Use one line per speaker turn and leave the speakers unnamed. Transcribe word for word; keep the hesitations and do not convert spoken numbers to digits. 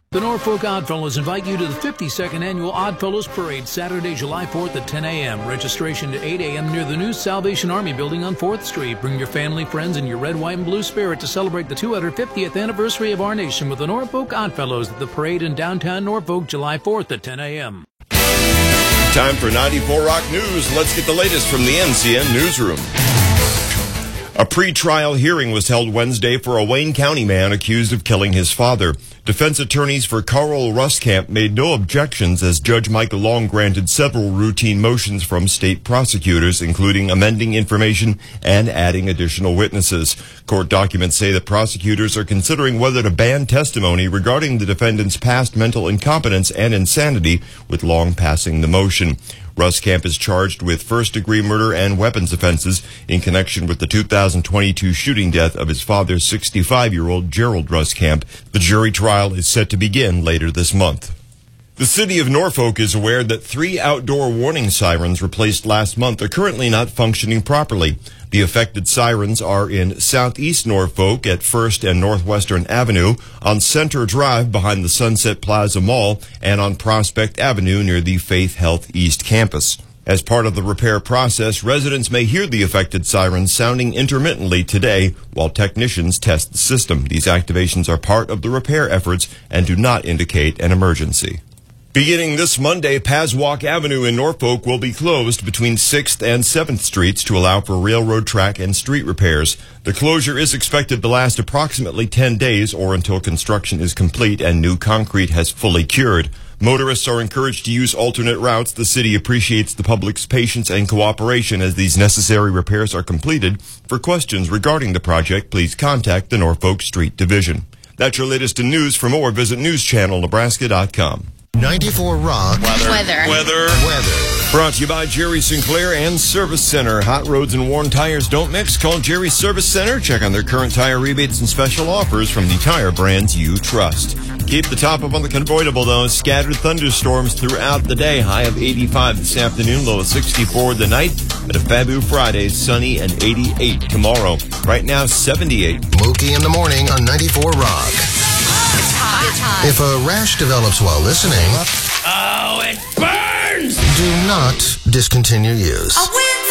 The Norfolk Oddfellows invite you to the fifty-second Annual Oddfellows Parade, Saturday, July fourth at ten a.m. Registration at eight a.m. near the new Salvation Army building on fourth street. Bring your family, friends, and your red, white, and blue spirit to celebrate the two hundred fiftieth anniversary of our nation with the Norfolk Oddfellows at the parade in downtown Norfolk, July fourth at ten a.m.
Time for ninety-four Rock News. Let's get the latest from the N C N Newsroom. A pre-trial hearing was held Wednesday for a Wayne County man accused of killing his father. Defense attorneys for Carl Ruskamp made no objections as Judge Michael Long granted several routine motions from state prosecutors, including amending information and adding additional witnesses. Court documents say the prosecutors are considering whether to ban testimony regarding the defendant's past mental incompetence and insanity, with Long passing the motion. Ruskamp is charged with first-degree murder and weapons offenses in connection with the two thousand twenty-two shooting death of his father, sixty-five-year-old Gerald Ruskamp. The jury trial is set to begin later this month. The city of Norfolk is aware that three outdoor warning sirens replaced last month are currently not functioning properly. The affected sirens are in southeast Norfolk at First and Northwestern Avenue, on Center Drive behind the Sunset Plaza Mall, and on Prospect Avenue near the Faith Health East campus. As part of the repair process, residents may hear the affected sirens sounding intermittently today while technicians test the system. These activations are part of the repair efforts and do not indicate an emergency. Beginning this Monday, Paswalk Avenue in Norfolk will be closed between sixth and seventh Streets to allow for railroad track and street repairs. The closure is expected to last approximately ten days or until construction is complete and new concrete has fully cured. Motorists are encouraged to use alternate routes. The city appreciates the public's patience and cooperation as these necessary repairs are completed. For questions regarding the project, please contact the Norfolk Street Division. That's your latest in news. For more, visit news channel nebraska dot com.
ninety-four Rock.
Weather.
Weather.
Weather.
Weather.
Brought to you by Jerry Sinclair and Service Center. Hot roads and worn tires don't mix. Call Jerry Service Center. Check on their current tire rebates and special offers from the tire brands you trust. Keep the top up on the convoyable, though. Scattered thunderstorms throughout the day. High of eighty-five this afternoon, low of sixty-four tonight. But a Fabu Friday, sunny and eighty-eight tomorrow. Right now, seventy-eight.
Mookie in the morning on ninety-four Rock.
It's hot. It's hot.
If a rash develops while listening,
Oh, it burns!
do not discontinue use.
Oh,